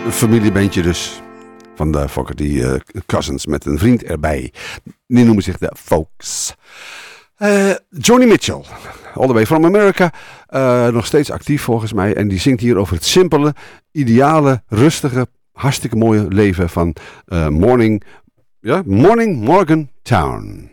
familiebandje dus. Van de Fogerty Cousins met een vriend erbij. Die noemen zich de Folks. Joni Mitchell, all the way from America. Nog steeds actief volgens mij. En die zingt hier over het simpele, ideale, rustige, hartstikke mooie leven van Morning Morgan Town.